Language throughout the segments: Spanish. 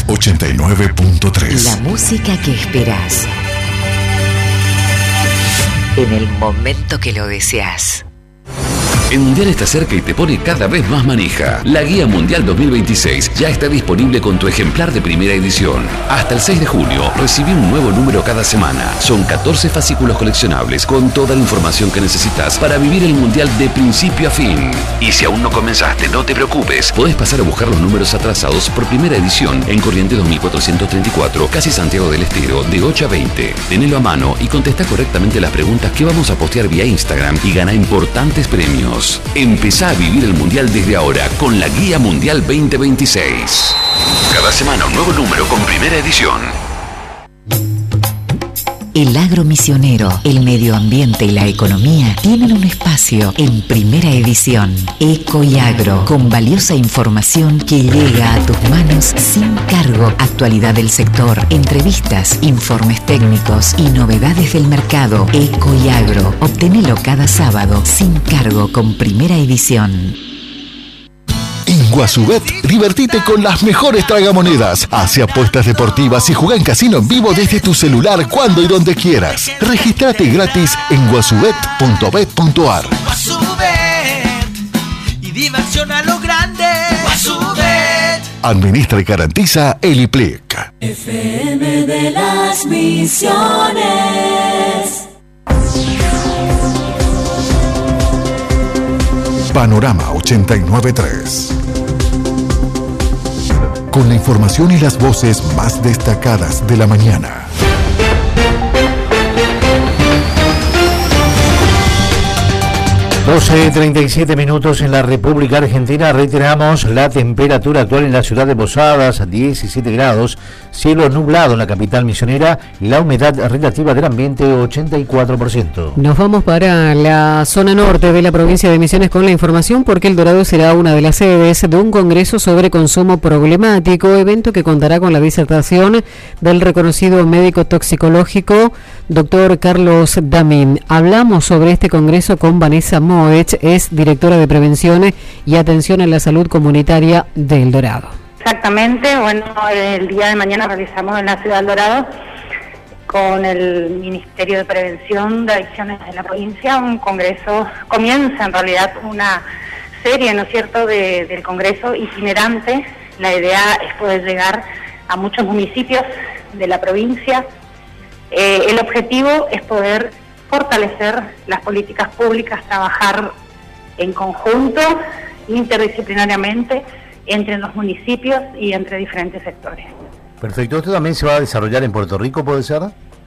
89.3. La música que esperás. En el momento que lo deseas. El Mundial está cerca y te pone cada vez más manija. La Guía Mundial 2026 ya está disponible con tu ejemplar de primera edición. Hasta el 6 de junio, recibí un nuevo número cada semana. Son 14 fascículos coleccionables con toda la información que necesitas para vivir el Mundial de principio a fin. Y si aún no comenzaste, no te preocupes. Podés pasar a buscar los números atrasados por primera edición en Corrientes 2434, casi Santiago del Estero, de 8 a 20. Tenelo a mano y contesta correctamente las preguntas que vamos a postear vía Instagram y gana importantes premios. Empezá a vivir el Mundial desde ahora con la Guía Mundial 2026. Cada semana un nuevo número con primera edición. El agro misionero, el medio ambiente y la economía tienen un espacio en primera edición. Eco y Agro, con valiosa información que llega a tus manos sin cargo. Actualidad del sector, entrevistas, informes técnicos y novedades del mercado. Eco y Agro, obtenelo cada sábado sin cargo con primera edición. En Guasubet, divertite con las mejores tragamonedas. Hace apuestas deportivas y juega en casino en vivo desde tu celular cuando y donde quieras. Regístrate gratis en guasubet.bet.ar. Guasubet y diversión a lo grande. Guasubet. Administra y garantiza el IPLEC. FM de las Misiones. Panorama 89.3. Con la información y las voces más destacadas de la mañana. 12:37 en la República Argentina. Reiteramos la temperatura actual en la ciudad de Posadas, 17 grados, cielo nublado en la capital misionera, la humedad relativa del ambiente 84%. Nos vamos para la zona norte de la provincia de Misiones con la información porque El Dorado será una de las sedes de un congreso sobre consumo problemático, evento que contará con la disertación del reconocido médico toxicológico doctor Carlos Damín. Hablamos sobre este congreso con Vanessa Moech, es directora de Prevención y Atención en la Salud Comunitaria de El Dorado. Exactamente, bueno, el día de mañana realizamos en la ciudad de El Dorado con el Ministerio de Prevención de Adicciones de la provincia un congreso, comienza en realidad una serie, ¿no es cierto?, del congreso itinerante. La idea es poder llegar a muchos municipios de la provincia. El objetivo es poder fortalecer las políticas públicas, trabajar en conjunto, interdisciplinariamente, entre los municipios y entre diferentes sectores. Perfecto. ¿Esto también se va a desarrollar en Puerto Rico, puede ser?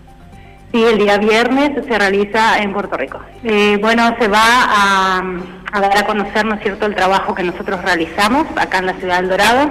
Sí, el día viernes se realiza en Puerto Rico. Bueno, se va a dar a conocer, ¿no es cierto?, el trabajo que nosotros realizamos acá en la ciudad de El Dorado.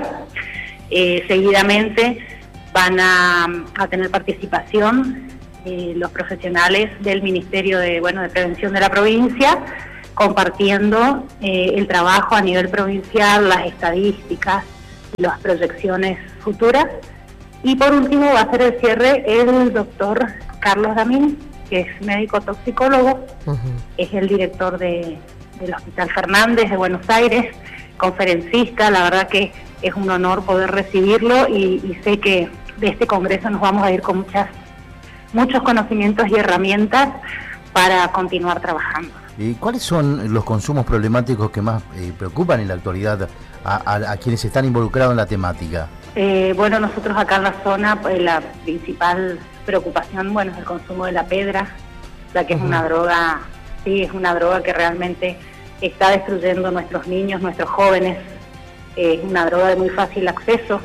Seguidamente van a tener participación los profesionales del Ministerio de Prevención de la provincia, compartiendo el trabajo a nivel provincial, las estadísticas, las proyecciones futuras. Y por último va a ser el cierre el doctor Carlos Damín, que es médico toxicólogo, es el director del Hospital Fernández de Buenos Aires, conferencista. La verdad que es un honor poder recibirlo y sé que de este congreso nos vamos a ir con muchos conocimientos y herramientas para continuar trabajando. ¿Y cuáles son los consumos problemáticos que más preocupan en la actualidad a quienes están involucrados en la temática? Bueno, nosotros acá en la zona, la principal preocupación, es el consumo de la pedra, ya que es una droga, sí, es una droga que realmente está destruyendo a nuestros niños, nuestros jóvenes. Es una droga de muy fácil acceso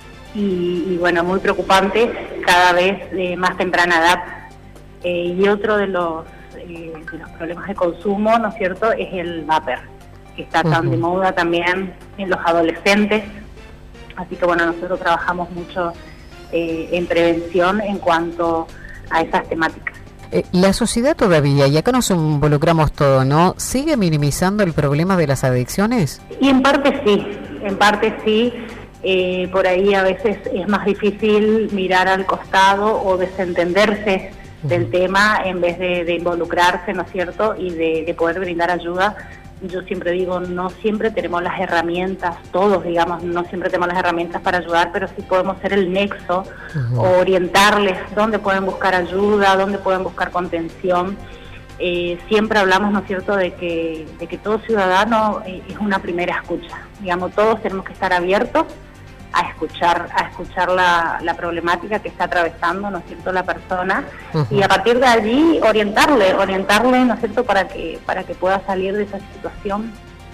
y muy preocupante, cada vez de más temprana edad. Y otro de los problemas de consumo, ¿no es cierto?, es el vapor, que está tan de moda también en los adolescentes. Así que nosotros trabajamos mucho en prevención en cuanto a esas temáticas. La sociedad todavía, y acá nos involucramos todos, ¿no?, ¿sigue minimizando el problema de las adicciones? Y en parte sí. Por ahí a veces es más difícil mirar al costado o desentenderse del tema en vez de involucrarse, ¿no es cierto?, y de poder brindar ayuda yo siempre digo, no siempre tenemos las herramientas, todos digamos, no siempre tenemos las herramientas para ayudar, pero sí podemos ser el nexo, o orientarles dónde pueden buscar ayuda, dónde pueden buscar contención. Siempre hablamos, ¿no es cierto?, de que todo ciudadano es una primera escucha. Digamos, todos tenemos que estar abiertos a escuchar la problemática que está atravesando, ¿no es cierto?, la persona, y a partir de allí orientarle, ¿no es cierto?, para que pueda salir de esa situación.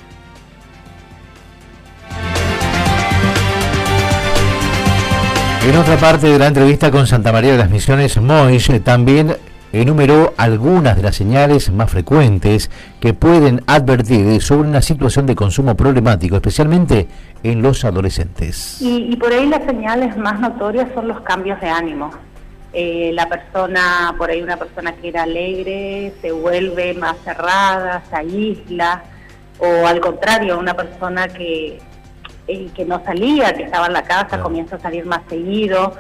En otra parte de la entrevista con Santa María de las Misiones, Moix también enumeró algunas de las señales más frecuentes que pueden advertir sobre una situación de consumo problemático, especialmente en los adolescentes. Y por ahí las señales más notorias son los cambios de ánimo. La persona, por ahí una persona que era alegre, se vuelve más cerrada, se aísla, o al contrario, una persona que no salía, que estaba en la casa, comienza a salir más seguido,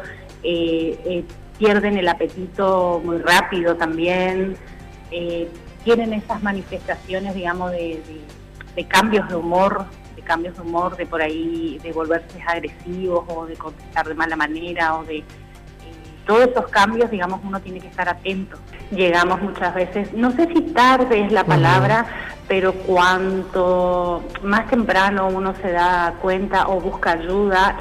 pierden el apetito muy rápido también, tienen esas manifestaciones, digamos, de cambios de humor, de por ahí, de volverse agresivos o de contestar de mala manera, o de todos esos cambios, digamos, uno tiene que estar atento. Llegamos muchas veces, no sé si tarde es la palabra, pero cuanto más temprano uno se da cuenta o busca ayuda,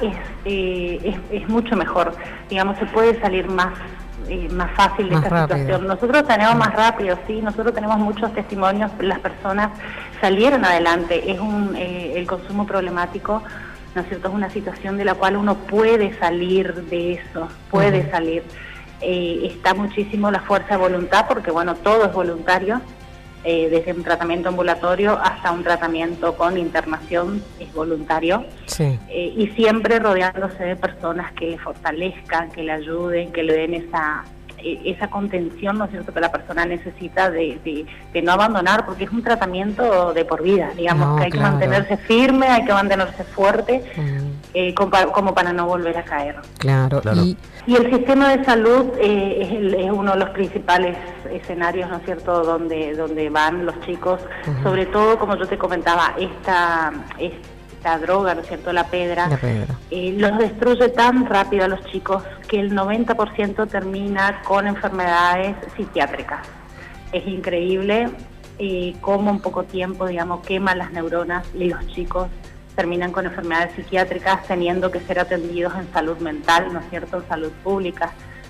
es mucho mejor. Digamos, se puede salir más fácil de esta situación. Nosotros tenemos más rápido, sí, nosotros tenemos muchos testimonios, las personas salieron adelante. Es el consumo problemático, ¿no es cierto?, es una situación de la cual uno puede salir de eso, puede salir. Está muchísimo la fuerza de voluntad, porque bueno, todo es voluntario, desde un tratamiento ambulatorio hasta un tratamiento con internación es voluntario, y siempre rodeándose de personas que le fortalezcan, que le ayuden, que le den esa contención, ¿no es cierto?, que la persona necesita de no abandonar, porque es un tratamiento de por vida, digamos, que hay que mantenerse firme, hay que mantenerse fuerte, como para no volver a caer. Claro. Y el sistema de salud es uno de los principales escenarios, ¿no es cierto?, donde van los chicos, sobre todo, como yo te comentaba, esta droga, ¿no es cierto?, la pedra, los destruye tan rápido a los chicos que el 90% termina con enfermedades psiquiátricas. Es increíble cómo en poco tiempo, digamos, quema las neuronas y los chicos terminan con enfermedades psiquiátricas, teniendo que ser atendidos en salud mental, ¿no es cierto?, en salud pública.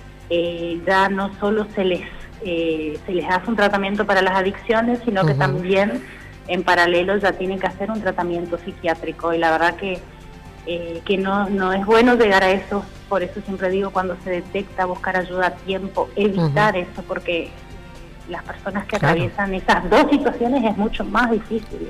Ya no solo se les hace un tratamiento para las adicciones, sino que también en paralelo ya tienen que hacer un tratamiento psiquiátrico, y la verdad que no es bueno llegar a eso. Por eso siempre digo, cuando se detecta, buscar ayuda a tiempo, evitar eso, porque las personas que atraviesan esas dos situaciones es mucho más difícil.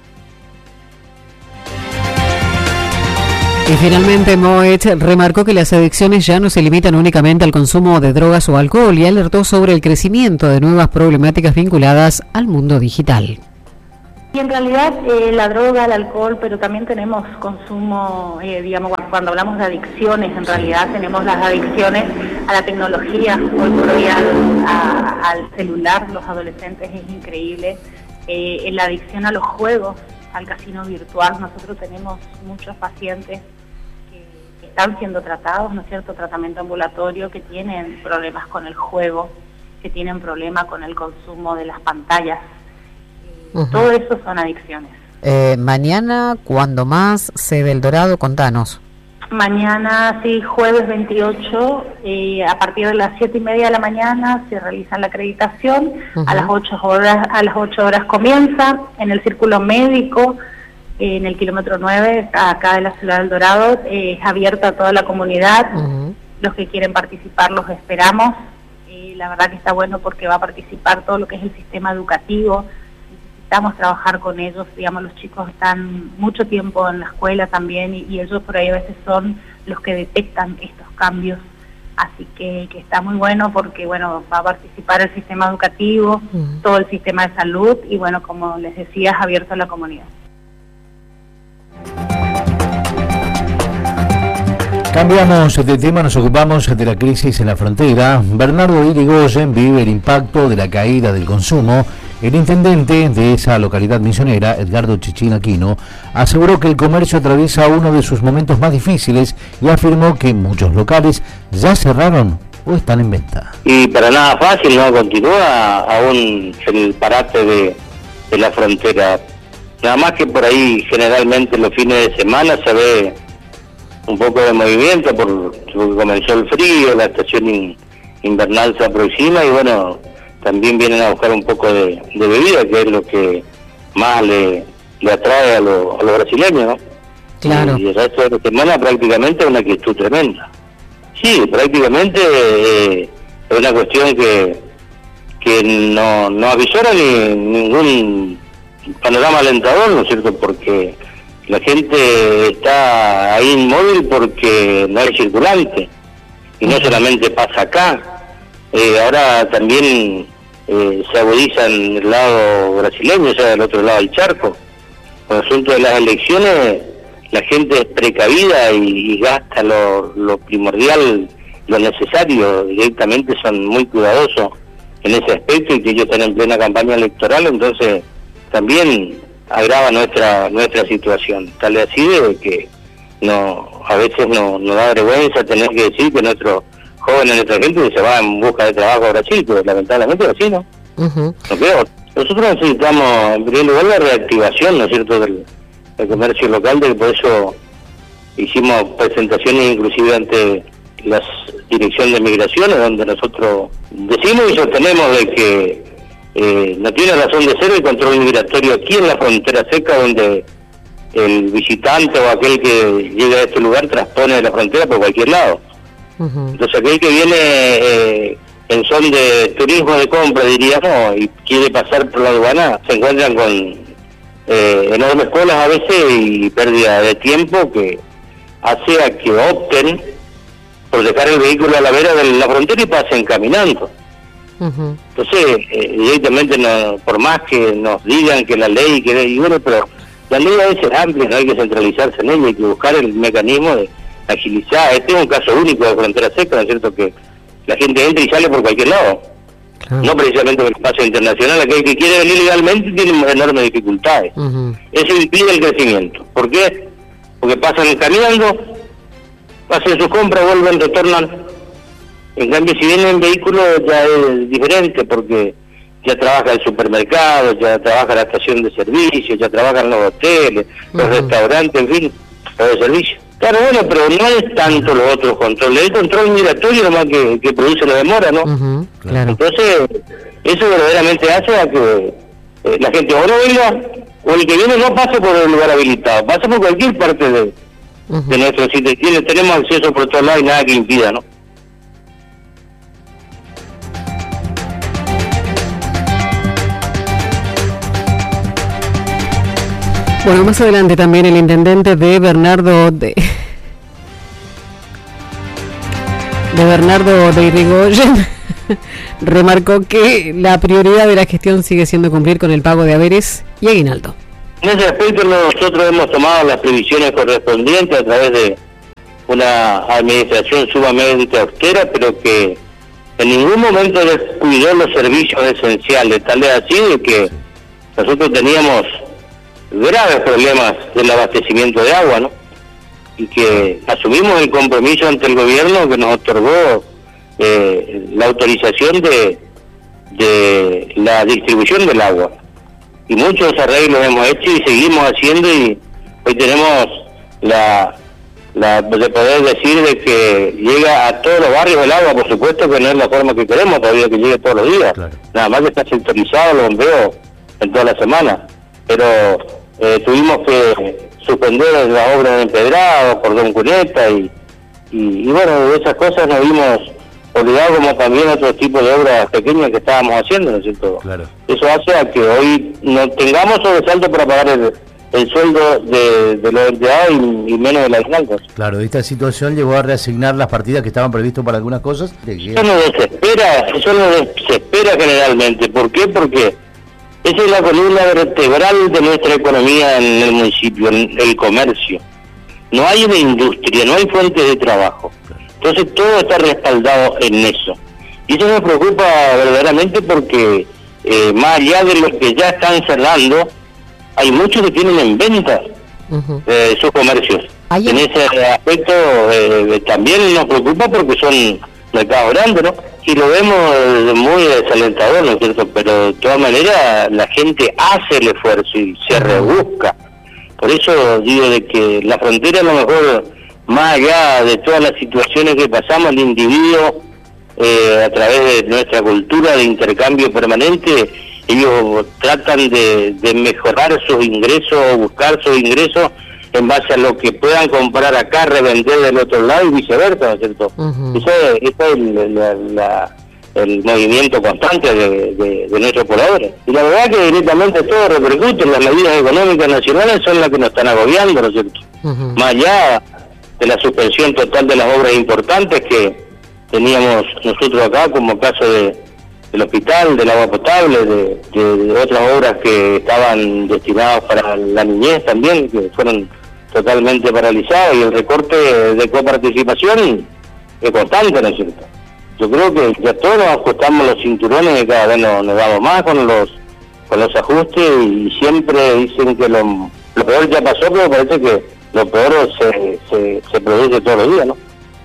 Y finalmente Moix remarcó que las adicciones ya no se limitan únicamente al consumo de drogas o alcohol, y alertó sobre el crecimiento de nuevas problemáticas vinculadas al mundo digital. Y en realidad la droga, el alcohol, pero también tenemos consumo, digamos, cuando hablamos de adicciones, en realidad tenemos las adicciones a la tecnología, hoy por hoy al celular, los adolescentes, es increíble. La adicción a los juegos, al casino virtual, nosotros tenemos muchos pacientes que están siendo tratados, ¿no es cierto?, tratamiento ambulatorio, que tienen problemas con el juego, que tienen problemas con el consumo de las pantallas. Todo eso son adicciones. Mañana, ¿cuándo más? Sede El Dorado, contanos. Mañana, sí, jueves 28, a partir de las 7:30 de la mañana se realiza la acreditación, a las 8 horas comienza, en el Círculo Médico, en el kilómetro 9, acá de la ciudad del Dorado, es abierta a toda la comunidad, los que quieren participar los esperamos, la verdad que está bueno porque va a participar todo lo que es el sistema educativo. Necesitamos trabajar con ellos, digamos, los chicos están mucho tiempo en la escuela también, y ellos por ahí a veces son los que detectan estos cambios, así que está muy bueno porque, bueno, va a participar el sistema educativo, todo el sistema de salud, y bueno, como les decía, es abierto a la comunidad. Cambiamos de tema, nos ocupamos de la crisis en la frontera. Bernardo Irigoyen vive el impacto de la caída del consumo El intendente de esa localidad misionera, Edgardo Chichín Aquino, aseguró que el comercio atraviesa uno de sus momentos más difíciles y afirmó que muchos locales ya cerraron o están en venta. Y para nada fácil, ¿no? Continúa aún el parate de la frontera. Nada más que por ahí generalmente los fines de semana se ve un poco de movimiento porque comenzó el frío, la estación invernal se aproxima y bueno, también vienen a buscar un poco de bebida, que es lo que más le atrae a los brasileños, ¿no? Claro. Y el resto de la semana prácticamente es una quietud tremenda. Sí, prácticamente es una cuestión que no avisora ni ningún panorama alentador, ¿no es cierto? Porque la gente está ahí inmóvil porque no hay circulante. Y no solamente pasa acá, ahora también se agudiza en el lado brasileño, o sea, del otro lado del charco. Con el asunto de las elecciones, la gente es precavida y gasta lo primordial, lo necesario, directamente son muy cuidadosos en ese aspecto y que ellos están en plena campaña electoral, entonces también agrava nuestra situación, tal es así de que a veces no da vergüenza tener que decir que nuestros jóvenes, nuestra gente se va en busca de trabajo a Brasil, pero lamentablemente es así, ¿no? No creo. Nosotros necesitamos, en primer lugar, la reactivación, ¿no es cierto?, del comercio local, por eso hicimos presentaciones inclusive ante la Dirección de Migraciones, donde nosotros decimos y sostenemos de que no tiene razón de ser el control migratorio aquí en la frontera seca, donde el visitante o aquel que llega a este lugar transpone de la frontera por cualquier lado. Entonces aquel que viene en son de turismo de compra, diríamos, y quiere pasar por la aduana, se encuentran con enormes colas a veces y pérdida de tiempo que hace a que opten por dejar el vehículo a la vera de la frontera y pasen caminando. Entonces, directamente, por más que nos digan que la ley, y bueno, pero la ley a veces es amplia, no hay que centralizarse en ella, hay que buscar el mecanismo de agilizar. Este es un caso único de frontera seca, ¿no es cierto?, que la gente entra y sale por cualquier lado. No precisamente por el espacio internacional, aquel que quiere venir legalmente tiene enormes dificultades. Eso impide el crecimiento. ¿Por qué? Porque pasan caminando, hacen sus compras, vuelven, retornan. En cambio, si vienen en vehículo ya es diferente, porque ya trabaja el supermercado, ya trabaja la estación de servicio, ya trabajan los hoteles, los restaurantes, en fin, los de servicio. Claro, bueno, pero no es tanto los otros controles, el control migratorio nomás que produce la demora, ¿no? Claro. Entonces, eso verdaderamente hace a que la gente o no venga, o el que viene no pase por el lugar habilitado, pase por cualquier parte de nuestro sitio. Tenemos acceso por todos lados y nada que impida, ¿no? Bueno, más adelante también el intendente de Bernardo de Irigoyen remarcó que la prioridad de la gestión sigue siendo cumplir con el pago de haberes y aguinaldo. En ese aspecto nosotros hemos tomado las previsiones correspondientes a través de una administración sumamente austera, pero que en ningún momento descuidó los servicios esenciales, tal es así de que nosotros teníamos graves problemas del abastecimiento de agua, ¿no? Y que asumimos el compromiso ante el gobierno que nos otorgó la autorización de la distribución del agua. Y muchos arreglos hemos hecho y seguimos haciendo, y hoy tenemos de poder decir de que llega a todos los barrios el agua. Por supuesto que no es la forma que queremos todavía que llegue todos los días. Claro. Nada más que está sectorizado los bombeos en toda la semana. Pero tuvimos que suspender la obra de empedrado, cordón cuneta y bueno, de esas cosas nos vimos obligados, como también otro tipo de obras pequeñas que estábamos haciendo, ¿no es cierto? Claro. Eso hace a que hoy no tengamos sobresalto para pagar el sueldo de los empleados y menos de las aguinaldos. Claro, esta situación llevó a reasignar las partidas que estaban previstas para algunas cosas. Eso nos desespera generalmente. ¿Por qué? Porque esa es la columna vertebral de nuestra economía en el municipio, en el comercio. No hay una industria, no hay fuentes de trabajo. Entonces todo está respaldado en eso. Y eso me preocupa verdaderamente porque más allá de los que ya están cerrando, hay muchos que tienen en venta sus comercios. En ese aspecto también nos preocupa porque son mercados grandes, ¿no? Y lo vemos muy desalentador, ¿no es cierto? Pero de todas maneras la gente hace el esfuerzo y se rebusca. Por eso digo de que la frontera, a lo mejor, más allá de todas las situaciones que pasamos, el individuo, a través de nuestra cultura de intercambio permanente, ellos tratan de mejorar sus ingresos, buscar sus ingresos en base a lo que puedan comprar acá, revender del otro lado y viceversa, ¿no es cierto? Ese es el movimiento constante de nuestros pobladores. Y la verdad que directamente todo repercute, las medidas económicas nacionales son las que nos están agobiando, ¿no es cierto? Más allá de la suspensión total de las obras importantes que teníamos nosotros acá, como caso del hospital, del agua potable, de otras obras que estaban destinadas para la niñez también, que fueron totalmente paralizadas, y el recorte de coparticipación es constante, ¿no es cierto? Yo creo que ya todos nos ajustamos los cinturones y cada vez nos damos más con los ajustes, y siempre dicen que lo peor ya pasó, pero parece que lo peor se produce todos los días, ¿no?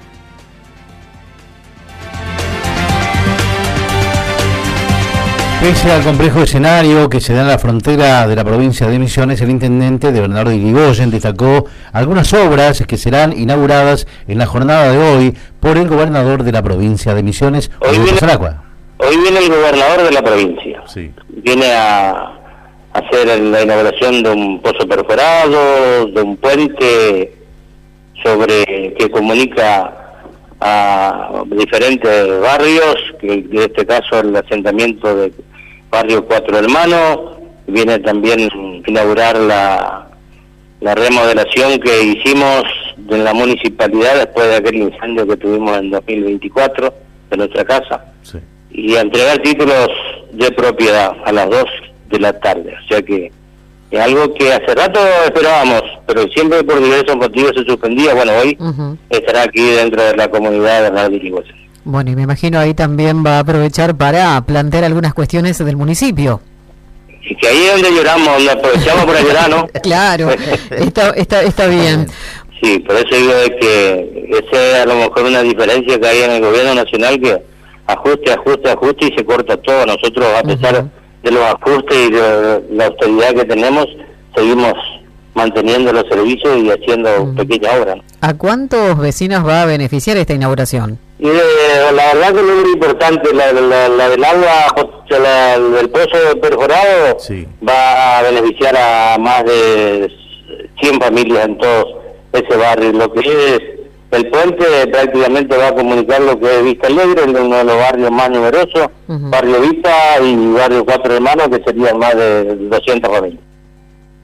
Pese al complejo escenario que se da en la frontera de la provincia de Misiones, el intendente de Bernardo Irigoyen destacó algunas obras que serán inauguradas en la jornada de hoy por el gobernador de la provincia de Misiones, hoy viene el gobernador de la provincia. Sí. Viene a hacer la inauguración de un pozo perforado, de un puente que comunica a diferentes barrios, que en este caso el asentamiento de barrio Cuatro Hermanos. Viene también a inaugurar la remodelación que hicimos en la municipalidad después de aquel incendio que tuvimos en 2024 de nuestra casa, y a entregar títulos de propiedad a las 2 de la tarde, o sea que es algo que hace rato esperábamos, pero siempre por diversos motivos se suspendía. Bueno, hoy estará aquí dentro de la comunidad de Bernardo Irigoyen. Bueno, y me imagino ahí también va a aprovechar para plantear algunas cuestiones del municipio. Y que ahí es donde lloramos, donde aprovechamos para llorar, ¿no? Claro, está bien. Sí, por eso digo de que esa es a lo mejor una diferencia que hay en el gobierno nacional, que ajuste y se corta todo. Nosotros, a pesar de los ajustes y de la austeridad que tenemos, seguimos manteniendo los servicios y haciendo pequeñas obras, ¿no? ¿A cuántos vecinos va a beneficiar esta inauguración? Y la verdad que es muy importante, la del agua, del pozo perforado, va a beneficiar a más de 100 familias en todo ese barrio. Lo que es el puente prácticamente va a comunicar lo que es Vista Alegre, uno de los barrios más numerosos, barrio Vista y barrio Cuatro Hermanos, que serían más de 200 familias.